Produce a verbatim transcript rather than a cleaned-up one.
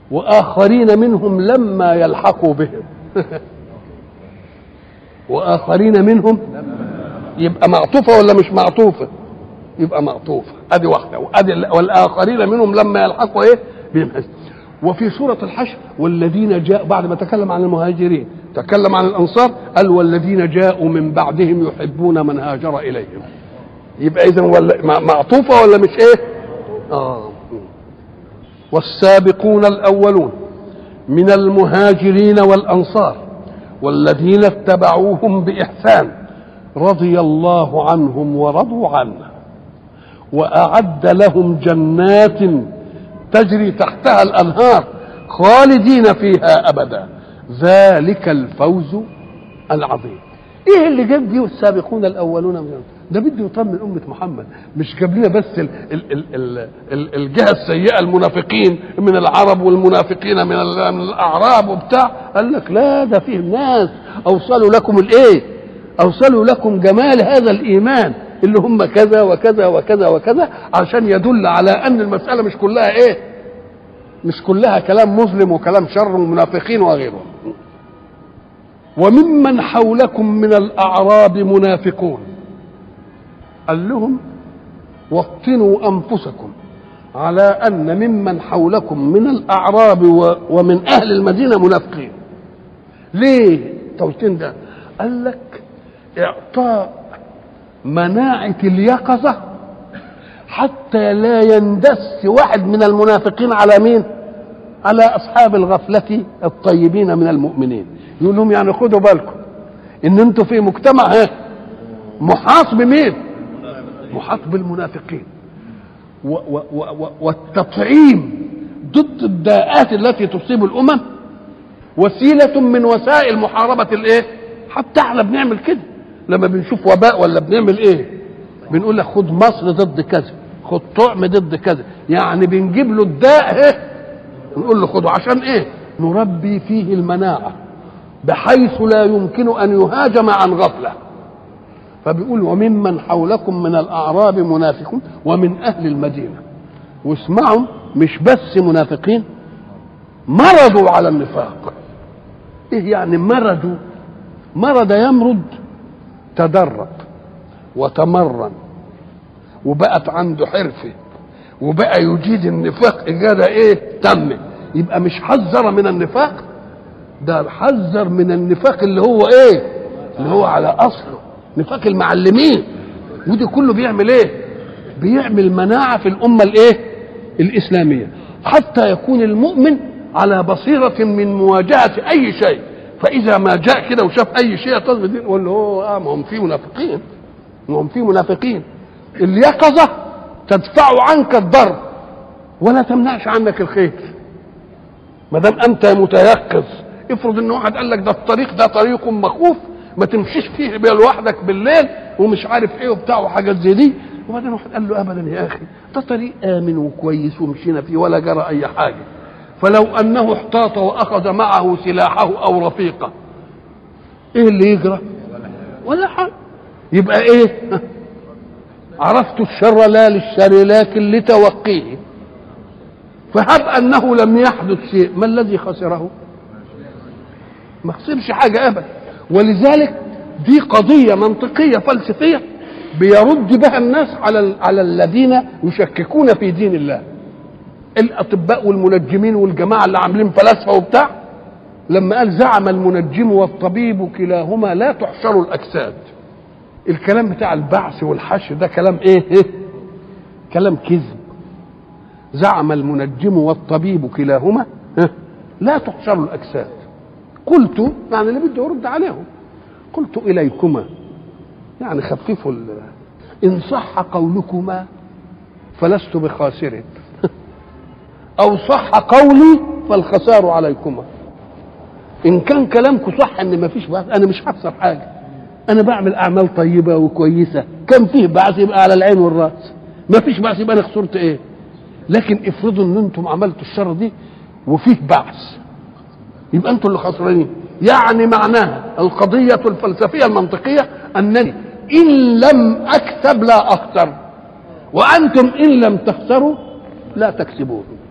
وآخرين منهم لما يلحقوا بهم وآخرين منهم يبقى معطوفة ولا مش معطوفة؟ يبقى معطوفة. ادي واحدة. وادي والآخرين منهم لما يلحقوا ايه بهم. وفي سورة الحشر والذين جاءوا بعد ما تكلم عن المهاجرين تكلم عن الأنصار قال والذين جاءوا من بعدهم يحبون من هاجر إليهم. يبقى إذن ولا معطوفة ولا مش ايه؟ آه. والسابقون الأولون من المهاجرين والأنصار والذين اتبعوهم بإحسان رضي الله عنهم ورضوا عنه وأعد لهم جنات تجري تحتها الأنهار خالدين فيها أبدا ذلك الفوز العظيم. ايه اللي جاب دي والسابقون الأولون من ده؟ بده يطمن أمة محمد، مش جاب لنا بس ال ال ال ال ال الجهة السيئة المنافقين من العرب والمنافقين من الأعراب وبتاع. قال لك لا، ده فيه ناس أوصلوا لكم الإيه؟ أوصلوا لكم جمال هذا الإيمان اللي هم كذا وكذا وكذا وكذا، عشان يدل على أن المسألة مش كلها إيه؟ مش كلها كلام مسلم وكلام شر ومنافقين وغيره. وممن حولكم من الأعراب منافقون. قال لهم وطنوا أنفسكم على أن ممن حولكم من الأعراب ومن أهل المدينة منافقين. ليه توطين ده؟ قال لك إعطاء مناعة اليقظة حتى لا يندس واحد من المنافقين على مين؟ على أصحاب الغفلة الطيبين من المؤمنين. يقول لهم يعني خدوا بالكم إن أنتوا في مجتمع محاط بمين؟ محاط بالمنافقين. و و و والتطعيم ضد الداءات التي تصيب الأمم وسيلة من وسائل محاربة الإيه؟ حتى احنا بنعمل كده لما بنشوف وباء ولا بنعمل إيه؟ بنقول لك خد مصر ضد كذا، خد طعم ضد كذا، يعني بنجيب له الداء ايه؟ نقول له خده عشان ايه؟ نربي فيه المناعة بحيث لا يمكن أن يهاجم عن غفلة. فبيقول وممن حولكم من الأعراب منافقون ومن أهل المدينة. واسمعوا مش بس منافقين، مرضوا على النفاق. ايه يعني مرضوا؟ مرض يمرض، تدرب وتمرن وبقت عنده حرفة وبقى يجيد النفاق إجادة ايه تم. يبقى مش حذر من النفاق، ده حذر من النفاق اللي هو ايه؟ اللي هو على أصله نفاق المعلمين. ودي كله بيعمل ايه؟ بيعمل مناعة في الأمة الايه؟ الإسلامية، حتى يكون المؤمن على بصيرة من مواجهة أي شيء. فإذا ما جاء كده وشاف أي شيء يتصل يقول له اه ما هم في منافقين، ما هم في منافقين. اليقظة تدفع عنك الضر ولا تمنعش عنك الخير ما دام أنت متيقظ. افرض إن واحد قال لك ده الطريق ده طريق مخوف ما تمشيش فيه لوحدك بالليل ومش عارف ايه وبتاع وحاجات زي دي، وبعدين واحد قال له ابدا يا اخي ده طريق امن وكويس ومشينا فيه ولا جرى اي حاجه. فلو انه احتاط واخذ معه سلاحه او رفيقه ايه اللي يجرى؟ ولا حاجه. يبقى ايه؟ عرفت الشر لا للشر لكن لتوقيه. فهب انه لم يحدث شيء، ما الذي خسره؟ ما خسرش حاجه ابدا. ولذلك دي قضيه منطقيه فلسفيه بيرد بها الناس على على الذين يشككون في دين الله. الاطباء والمنجمين والجماعه اللي عاملين فلاسفه وبتاع، لما قال زعم المنجم والطبيب كلاهما لا تحشر الاجساد. الكلام بتاع البعث والحشر ده كلام ايه؟ إيه؟ كلام كذب. زعم المنجم والطبيب كلاهما لا تحشر الاجساد. قلت يعني اللي بده يرد عليهم، قلت اليكما يعني خففوا ان صح قولكما فلست بخاسر او صح قولي فالخسار عليكما. ان كان كلامكم صح ان ما فيش بعث انا مش هخسر حاجه، انا بعمل اعمال طيبه وكويسه، كان فيه بعث يبقى على العين والراس، ما فيش بعث يبقى انا خسرت ايه؟ لكن افرضوا ان انتم عملتوا الشر دي وفيه بعث يبقى انتم اللي خسرانين. يعني معناها القضيه الفلسفيه المنطقيه انني ان لم اكسب لا اخسر، وانتم ان لم تخسروا لا تكسبون.